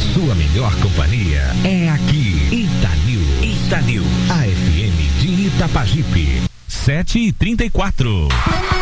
sua melhor companhia é aqui. Itanil, a FM de Itapajipe. 7h34.